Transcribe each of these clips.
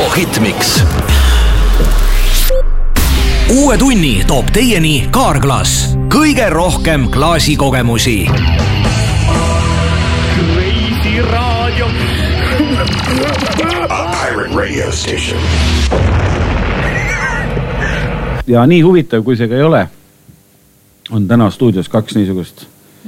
Raadio Hitmix. Uue tunni toob teieni Kaarglass. Kõige rohkem klaasikogemusi. Crazy Radio. A pirate radio station. Ja nii huvitav, kui see ka ei ole, on täna stuudios kaks niisugust,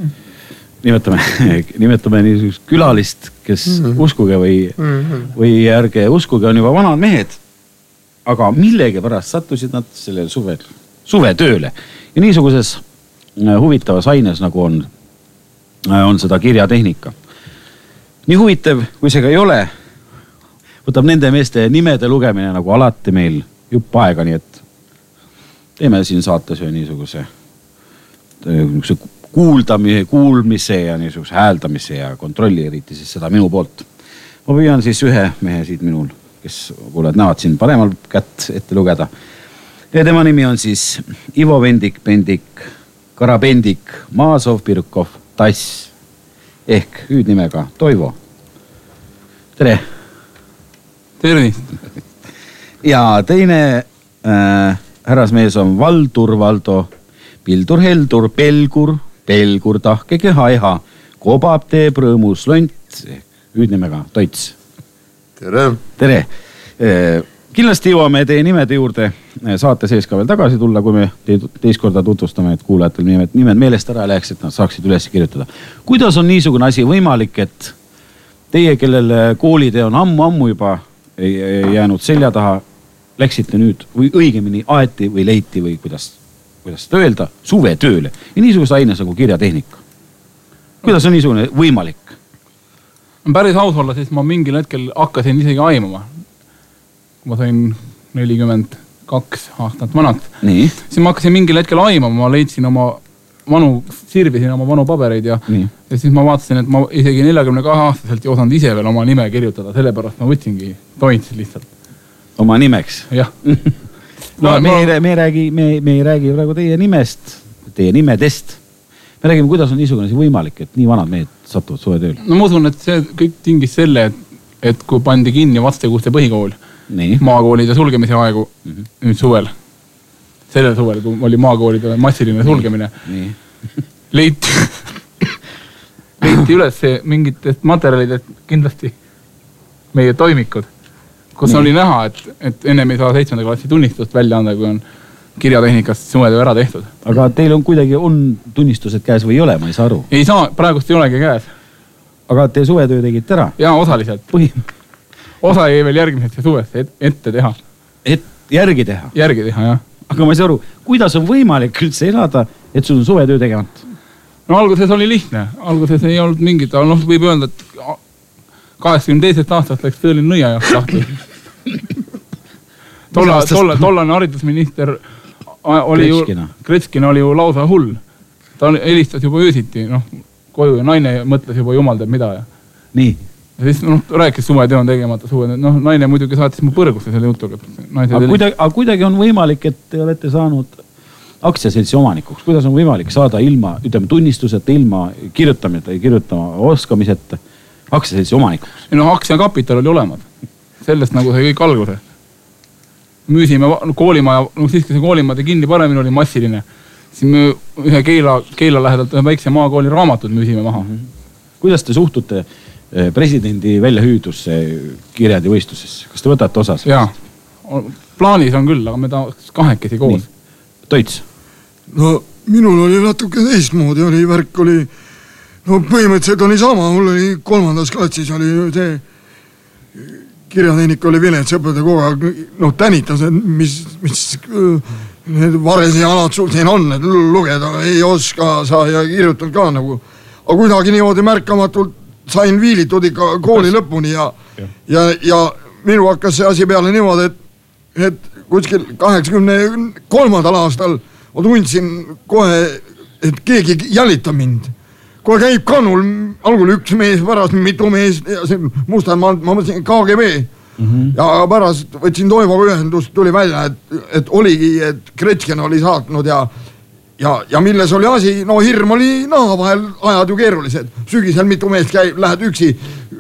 nimetame niisugust külalist, kes uskuge või ärge uskuge, on juba vanad mehed, aga millegi pärast sattusid nad sellel suvetööle. Ja niisuguses huvitavas aines, nagu on seda kirjatehnika. Nii huvitav, kui see ka ei ole, võtab nende meeste nimede lugemine nagu alati meil jupp aega, nii et teeme siin saates ühe niisuguse kuulmise ja niisuguse hääldamise ja kontrolli eriti siis seda minu poolt. Ma püüan siis ühe mehe siit minul, kes kuuled näevad siin paremal kätt ette lugeda. Ja tema nimi on siis Ivo Vendik, Pendik, Karabendik, Maasov, Pirkov, Tass ehk hüüdnimega Toivo. Tere! Tervist! Ja teine härrasmees on Valdur, Valdo, Pildur, Heldur, Pelgur, Tahkege, Haiha, Kobab, teeb rõõmus, Lont, hüüdnimega Toits. Tere! Tere! Kindlasti jõuame teie nimede juurde saate sees ka veel tagasi tulla, kui me teist korda tutvustame, et kuulajatel nimed meelest ära läheks, et nad saaksid üles kirjutada. Kuidas on niisugune asi võimalik, et teie, kellel koolide on ammu juba jäänud selja taha, läksite nüüd või õigemini aeti või leiti või kuidas seda öelda, suvetööle ja niisuguse aines nagu kirjatehnika. Kuidas on niisugune võimalik? Päris aus olla, siis ma mingil hetkel hakkasin isegi aimama. Kui ma sain 42 aastat vanaks. Nii. Siis ma hakkasin mingil hetkel aimama, ma leidsin sirvisin oma vanu pabereid ja siis ma vaatasin, et ma isegi 42 aastaselt ei osanud ise veel oma nime kirjutada, sellepärast ma võtsingi Toits lihtsalt. Oma nimeks? Jah. Me ei räägi praegu teie nimest, teie nimedest. Me räägime, kuidas on niisugune võimalik, et nii vanad mehed satuvad suvetööle. No ma usun, et see kõik tingis selle, et kui pandi kinni Vaste-Kuuste põhikool, maakoolide sulgemise aegu nüüd suvel, sellel suvel, kui oli maakoolide massiline sulgemine, leiti üles mingitest materjalidest kindlasti meie toimikud, kus oli näha, et ennem ei saa 7. klassi tunnistust välja anda, kui on kirjatehnikast suvetöö ära tehtud. Aga teil on kuidagi tunnistused käes või ei ole, ma ei saa aru? Ei saa, praegust ei olegi käes. Aga te suvetöö tegite ära? Jaa, osaliselt. Osa jäi veel järgmisesse suvesse ette teha. Järgi teha? Järgi teha, jah. Aga ma ei saa aru, kuidas on võimalik üldse elada, et sul on suvetöö tegemata? No alguses oli lihtne. Alguses ei olnud mingit, võib öelda, et 82. aastast läks tõeline nõiajaht lahti. Tollane haridusminister Kretskina oli ju lausa hull. Ta helistas juba öösiti koju ja naine mõtles juba jumal teeb mida. Nii. Ja siis rääkis suvetöö on tegemata suve. Naine muidugi saatis mu põrgusse selle jutuga. Aga kuidagi on võimalik, et te olete saanud aktsiaseltsi omanikuks. Kuidas on võimalik saada ilma, tunnistuseta, ilma kirjutama oskamiseta aktsiaseltsi omanikuks? Aktsiakapital oli olemas. Sellest nagu see kõik alguse. Müüsime koolimaja, siis kui see koolimaja kinni paremini oli massiline, siis me ühe keila lähedalt ühe väikse maakooli raamatud müüsime maha. Kuidas te suhtute presidendi väljahüüdusse kirjandivõistluses? Kas te võtate osas? Jaa, plaanis on küll, aga me tahaks kahekesi koos. Toits? No minul oli natuke teistmoodi, värk oli, põhimõtteliselt oli sama, mul oli 3. klassis oli see kirjatehnik oli vilets õppede kogu aeg, tänitas, et mis need varesi alad sul siin on, et lugeda ei oska sa ja kirjutan ka nagu. Aga kuidagi niimoodi märkamatult sain viilitud ikka kooli lõpuni ja minu hakkas see asi peale niimoodi, et kuskil 83. aastal ma tundsin kohe, et keegi jälitab mind. Kohe käib kannul, algul üks mees, pärast mitu mees ja see Mustamaalt, ma mõtlesin KGB. Ja pärast võtsin Toivoga ühendust, tuli välja, et oligi, et Kretskina oli saatnud ja milles oli asi, hirm oli naha vahel, ajad ju keerulised. Sügisel mitu meest käib, lähed üksi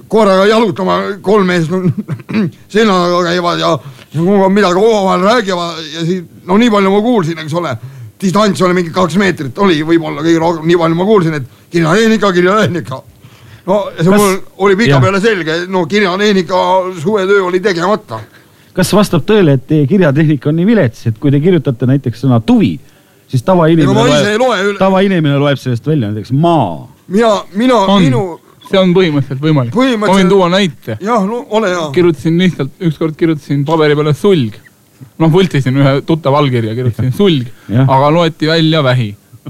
koeraga jalutama 3 meest sellega käivad ja midagi omavahel räägivad ja siis, no nii palju ma kuulsin, eks ole, distants oli mingi 2 meetrit, oli võib-olla kõige rohkem, nii palju ma kuulsin, et kirjatehnika. No see mul oli pika peale selge, no kirjatehnika suvetöö oli tegemata. Kas vastab tõele, et teie kirjatehnika on nii vilets, et kui te kirjutate näiteks sõna tuvi, siis tavainimene loeb sellest välja näiteks maa? See on põhimõtteliselt võimalik. Ma võin tuua näite. Jah, no ole jah. Ükskord kirjutasin paberi peale sulg. Noh, võltisin ühe tuttav allkirja, kirjutasin sulg, aga loeti välja vähi.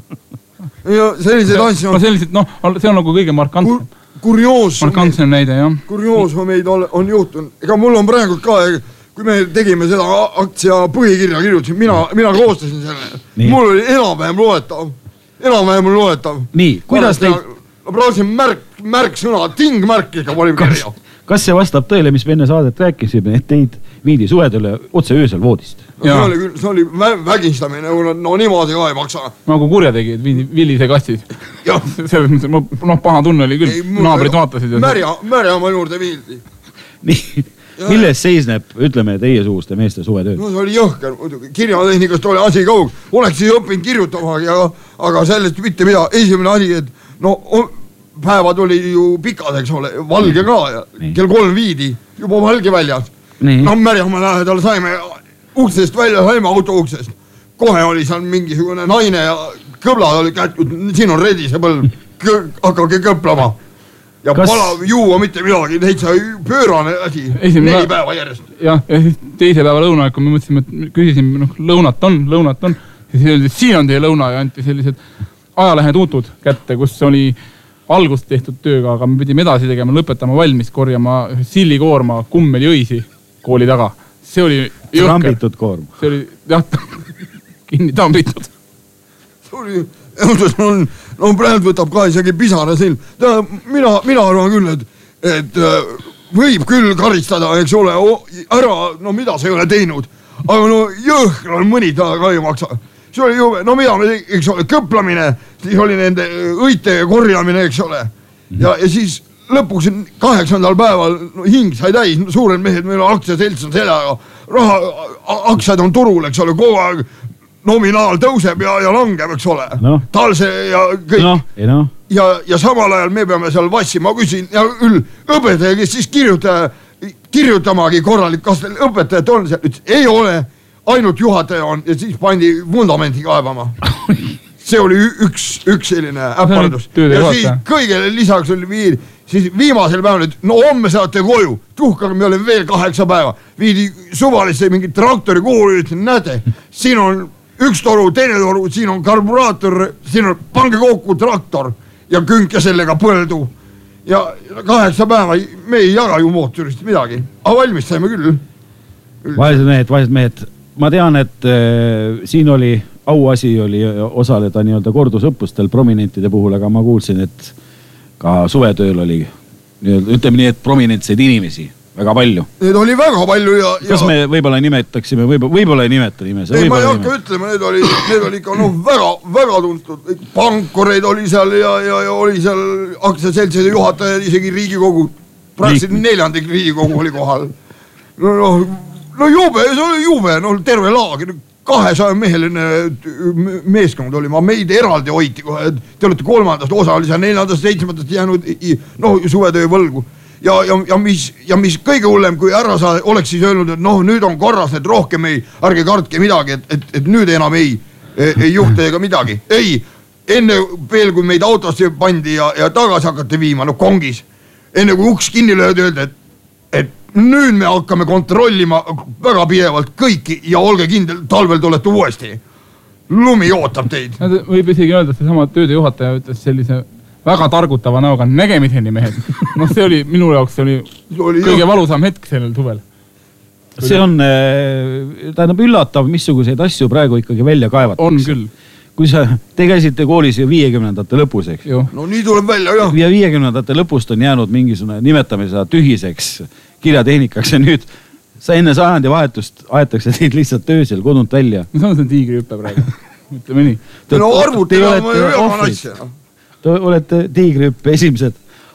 Ja sellised asju on... see on nagu kõige markantsem näide, jah. Kurioosumeid on juhtunud. Ega mul on praegu ka, kui me tegime seda aktsia põhikirja kirjutasin, mina koostasin selle. Mul oli enam-vähem loetav. Nii, kuidas teid... Praegu märksõna, tingmärk ikka oli kirja. Kas see vastab tõele, mis me enne saadet rääkisime, et teid viidi suvedele otse öösel voodist? See oli vägistamine, no niimoodi ka ei maksa. Nagu kurjategijad Villise kastis. Selles mõttes, paha tunne oli küll, naabrid vaatasid. Märjama juurde viildi. Nii, milles seisneb, ütleme, teie suguste meeste suvetöö? No see oli jõhker, kirjatehnikast oli asi kaug. Oleks siis õppinud kirjutamagi, aga sellest mitte mida. Esimene asi, et päevad oli ju pikad, eks ole, valge ka ja kell 3 viidi, juba valge väljas. No Märjamaa lähedal saime uksest välja, saime auto uksest. Kohe oli seal mingisugune naine ja kõblad oli kätkud, siin on redise põlv, hakkagi kõplama. Ja palav juua mitte midagi, täitsa pöörane asi, 4 päeva järjest. Jah, ja siis teise päeva lõuna, kui me mõtlesime, et küsisime, lõunat on, siis öeldi, siin on teie lõuna ja anti sellised ajalehe tuutud kätte, kus oli algust tehtud tööga, aga me pidime edasi tegema, lõpetama valmis, korjama sillikoorma kummeli õisi kooli taga. See oli jõhker. Trambitud koorm. See oli, jah, kinni trambitud. See oli, no praegu võtab ka isegi pisara silm. Mina arvan küll, et võib küll karistada, eks ole, ära, no mida see ei ole teinud, aga no jõhkral mõnitada ka ei maksa. See oli ju, no mida me, eks ole, kõplamine, siis oli nende õite korjamine, eks ole. Ja siis lõpuks 8. päeval hing sai täis, suured mehed, meil on aktsiaselts on seljaga, aktsiad on turul, eks ole, kogu aeg nominaal tõuseb ja langeb, eks ole. Talse ja kõik. Ja samal ajal me peame seal vassima, ma küsin, ja õpetaja, kes siis kirjutamagi korralik, kas teil õpetajad on seal, ütles, ei ole. Ainult juhataja on ja siis pandi vundamenti kaevama. See oli üks selline äppardus. Ja siis kõigele lisaks oli siis viimasel päeval, et no homme saate koju, tuhkaga me oleme veel 8 päeva. Viidi suvalisse mingi traktori kuhu, ütlesin, näete, siin on üks toru, teine toru, siin on karburaator, siin on pange kokku traktor ja künke sellega põldu. Ja 8 päeva me ei jaga ju mootorist midagi, aga valmis saime küll. Vaesed mehed. Ma tean, et siin oli, auasi oli osaleda nii-öelda kordusõppustel prominentide puhul, aga ma kuulsin, et ka suvetööl oli, ütleme nii, et prominentseid inimesi väga palju. Need oli väga palju ja... Kas me võib-olla nimetaksime, võib-olla ei nimeta nimese? Ei, ma ei hakka ütlema, need oli ikka väga tuntud. Pankoreid oli seal ja oli seal aktsiaseltside juhataja, isegi Riigikogu, praktiliselt 4. Riigikogu oli kohal. No jube, see oli jube, no terve laagir, 200 meheline meeskond oli, ma meid eraldi hoiti kohe, te olete 3. osa oli seal 4. 7. jäänud, no suvetöö võlgu. Ja mis kõige hullem, kui ära sa oleks siis öelnud, et nüüd on korras, et rohkem ärge kartke midagi, et nüüd enam ei juhte ega midagi. Ei, enne veel, kui meid autosse pandi ja tagasi hakati viima, kongis, enne kui uks kinni löödi, et nüüd me hakkame kontrollima väga pidevalt kõiki ja olge kindel, talvel tulete uuesti. Lumi ootab teid. Võib isegi öelda, et see sama tööde juhataja ütles sellise väga targutava näoga nägemiseni mehed. See oli minu jaoks kõige valusam hetk sellel suvel. See on tähendab üllatav, missuguseid asju praegu ikkagi välja kaevatakse. On küll. Kui te käisite koolis 50ndate lõpus, eks? No nii tuleb välja, jah. Ja 50ndate lõpust on jäänud mingisugune, nimetame seda tühiseks kirjatehnikaks ja nüüd sa enne sajandi vahetust aetakse teid lihtsalt töösel kodunt välja. See on tiigrihüppe praegu, ütleme nii. No arvuti on ju jaman asja. Te olete tiigrihüppe esimesed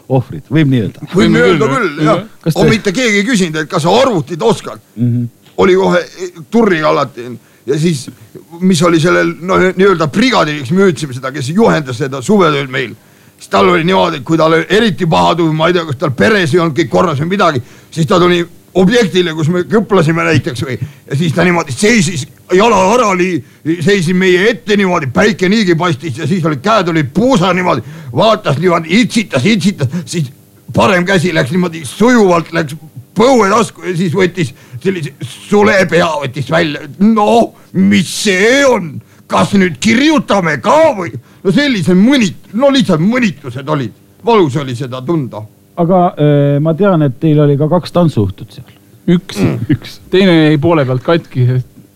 ohvrid, võib nii öelda. Võib nii öelda küll, jah. On mitte keegi ei küsinud, et kas sa arvutit oskad. Oli kohe turriga alati ja siis, mis oli sellel nii-öelda brigadiriks, me ütlesime seda, kes juhendas seda suvetööl meil. Siis tal oli niimoodi, et kui tal eriti paha tuli, ma ei tea, kas tal peres ei olnud kõik korras või midagi, siis ta tuli objektile, kus me kõplasime näiteks või ja siis ta niimoodi seisis, jala harali, seisis meie ette niimoodi, päike niigi paistis ja siis oli käed oli puusa niimoodi, vaatas niimoodi, itsitas, siis parem käsi läks niimoodi sujuvalt, läks põue tasku ja siis võttis sellise sulepea võttis välja. No, mis see on? Kas nüüd kirjutame ka või? No sellised lihtsalt mõnitused olid. Valus oli seda tunda. Aga ma tean, et teil oli ka 2 tantsuuhtut seal. Üks. Teine jäi poole pealt katki,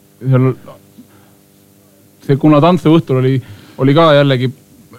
sest kuna tantsuõhtul oli ka jällegi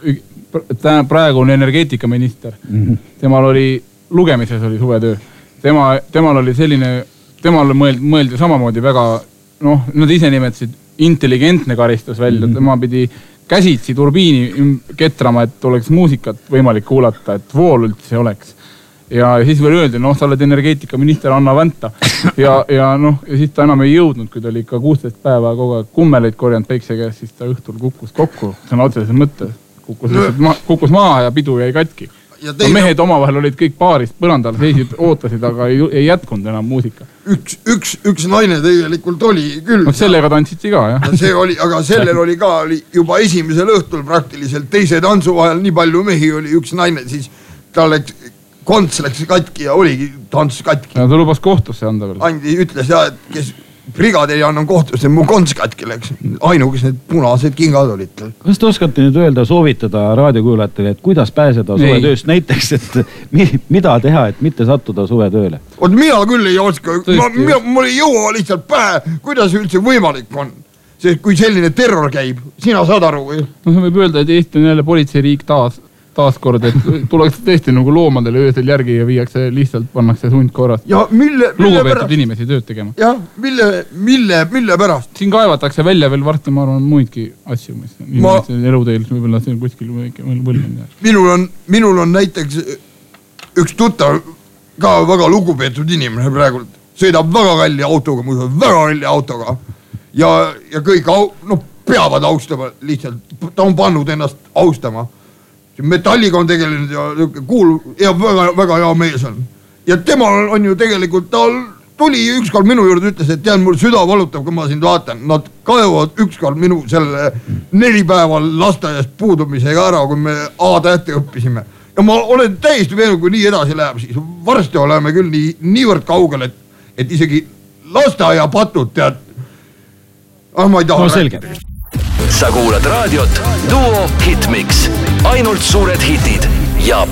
praegu on energeetikaminister. Temal oli lugemises oli suvetöö. Temal oli selline, temal mõeldi samamoodi väga, nad ise nimetasid intelligentne karistus välja. Tema pidi käsitsi turbiini ketrama, et oleks muusikat võimalik kuulata, et vool üldse oleks. Ja siis veel öeldi, sa oled energeetikaminister Anna Vänta. Ja siis ta enam ei jõudnud, kui ta oli ikka 16 päeva kogu aeg kummeleid korjanud päikse käes, siis ta õhtul kukkus kokku. See on otseses mõttes. Kukkus maha ja pidu jäi katki. Mehed omavahel olid kõik paarist põrandal seisid, ootasid, aga ei jätkunud enam muusika. Üks naine tegelikult oli küll. Sellega tantsiti ka, jah. See oli, aga sellel oli ka juba esimesel õhtul praktiliselt teise tantsu vahel nii palju mehi oli üks naine, siis ta konts läks katki ja oligi tants katki. Ja ta lubas kohtusse anda veel. Andi ütles jah, et kes brigaderi annan kohtusse, mu konts katki läks. Ainukes need punased kingad olid. Kas te oskate nüüd öelda, soovitada raadiokuulajatele, et kuidas pääseda suvetööst näiteks, et mida teha, et mitte sattuda suvetööle? Mina küll ei oska. Mul ei jõua lihtsalt pähe, kuidas üldse võimalik on. Sest kui selline terror käib, sina saad aru või? See võib öelda, et Eesti on jälle politseiriik taaskord, et tuleks tõesti nagu loomadele öösel järgi ja viiakse lihtsalt pannakse sundkorras. Ja lugupeetud inimesi tööd tegema. Jah, mille pärast? Siin kaevatakse välja veel varsti, ma arvan, muidki asju, mis eluteel võib-olla see kuskil võlgend. Minul on näiteks üks tuttav ka väga lugupeetud inimene praegu sõidab väga kalli autoga ja kõik peavad austama lihtsalt, ta on pannud ennast austama. Metalliga on tegelenud ja väga hea mees on. Ja temal on ju tegelikult, ta tuli ükskord minu juurde, ütles, et tean, mul süda valutab, kui ma sind vaatan. Nad kaevad ükskord minu selle 4 päeval lasteaiast puudumisega ära, kui me A-tähte õppisime. Ja ma olen täiesti veenud, kui nii edasi läheb, siis varsti oleme küll niivõrd kaugel, et isegi lasteaia patud tead. Ma ei taha selge. Sa kuulad raadiot Duo Hitmix. Ainult suured hitid ja